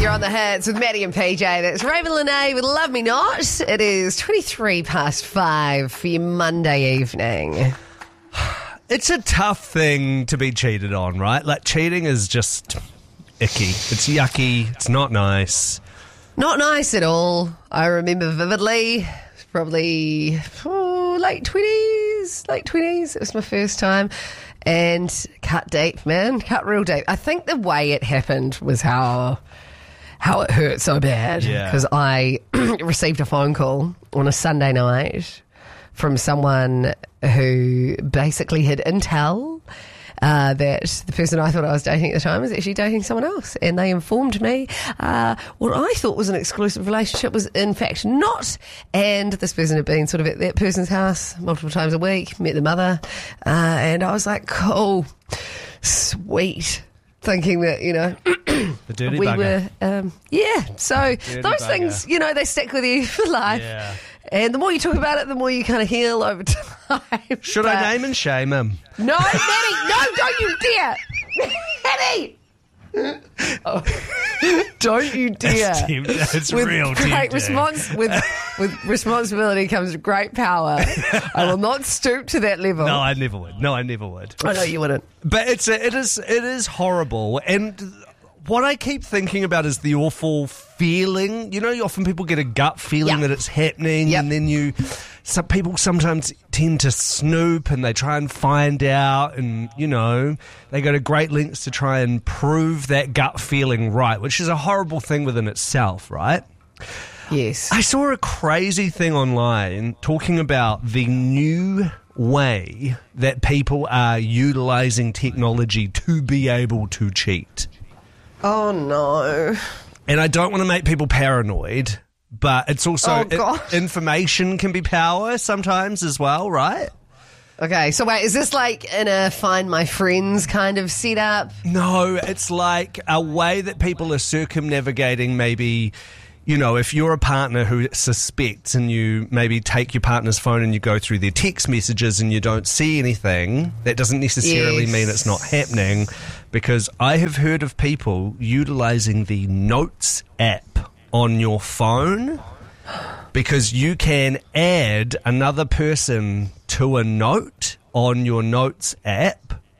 You're on the hits with Maddie and PJ. That's Raven Lene with Love Me Not. It is 23:05 for your Monday evening. It's a tough thing to be cheated on, right? Like, cheating is just icky. It's yucky. It's not nice. Not nice at all. I remember vividly, probably late 20s. It was my first time. And cut deep, man. Cut real deep. I think the way it happened was how it hurt so bad. Because I received a phone call on a Sunday night from someone who basically had intel that the person I thought I was dating at the time was actually dating someone else. And they informed me what I thought was an exclusive relationship was in fact not. And this person had been sort of at that person's house multiple times a week, met the mother. And I was like, cool, sweet. Thinking that, the dirty we bugger. were, so Dirty those bugger. things, they stick with you for life. Yeah. And the more you talk about it, the more you kind of heal over time. Should I name and shame him? No, Maddie, no, don't you dare. Maddie! Oh. Don't you dare. It's with real great tempting. with responsibility comes great power. I will not stoop to that level. No, I never would. I know you wouldn't. But it is horrible. And what I keep thinking about is the awful feeling. Often people get a gut feeling that it's happening, and then some people sometimes tend to snoop and they try and find out, and they go to great lengths to try and prove that gut feeling right, which is a horrible thing within itself, right? Yes. I saw a crazy thing online talking about the new way that people are utilizing technology to be able to cheat. Oh, no. And I don't want to make people paranoid, but it's also information can be power sometimes as well, right? Okay, so wait, is this like in a Find My Friends kind of setup? No, it's like a way that people are circumnavigating maybe... if you're a partner who suspects and you maybe take your partner's phone and you go through their text messages and you don't see anything, that doesn't necessarily mean it's not happening, because I have heard of people utilizing the Notes app on your phone because you can add another person to a note on your Notes app.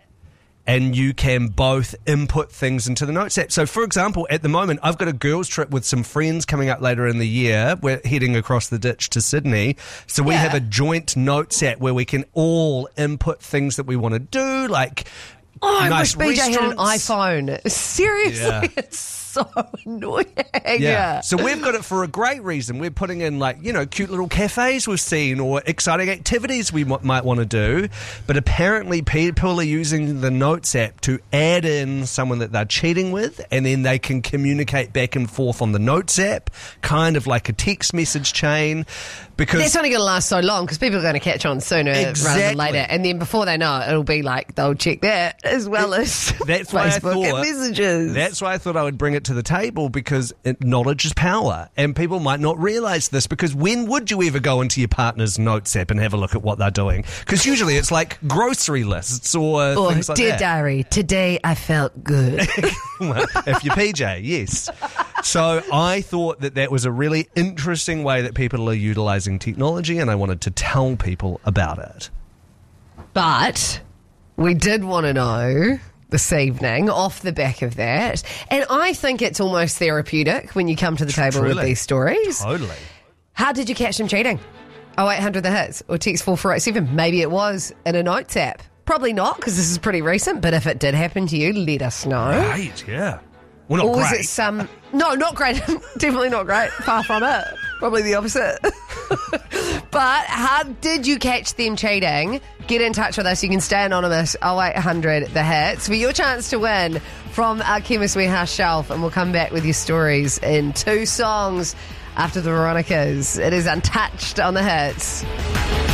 And you can both input things into the Notes app. So, for example, at the moment, I've got a girls' trip with some friends coming up later in the year. We're heading across the ditch to Sydney. So we have a joint Notes app where we can all input things that we want to do, like nice I wish BJ had an restaurants. iPhone. Seriously, it's so annoying. Yeah. So we've got it for a great reason. We're putting in cute little cafes we've seen or exciting activities we might want to do. But apparently people are using the Notes app to add in someone that they're cheating with, and then they can communicate back and forth on the Notes app, kind of like a text message chain. Because that's only going to last so long because people are going to catch on sooner rather than later. And then before they know it, it'll be like they'll check that as well as that's why Facebook and messages. That's why I thought I would bring it to the table, because knowledge is power. And people might not realise this, because when would you ever go into your partner's Notes app and have a look at what they're doing? Because usually it's like grocery lists or things like Dear that. Diary, today I felt good. Well, if you're PJ, yes. So I thought that was a really interesting way that people are utilising technology, and I wanted to tell people about it. But we did want to know this evening off the back of that, and I think it's almost therapeutic when you come to the table with these stories. Totally. How did you catch them cheating? 0800 The Hits or text 4487. Maybe it was in a Notes app. Probably not, because this is pretty recent, but if it did happen to you, let us know. Right, yeah. Well, not Or was great. it some... No, not great. Definitely not great. Far from it. Probably the opposite. But how did you catch them cheating? Get in touch with us. You can stay anonymous. 0800 The Hits for your chance to win from our Chemist Warehouse shelf. And we'll come back with your stories in 2 songs after the Veronicas. It is Untouched on The Hits.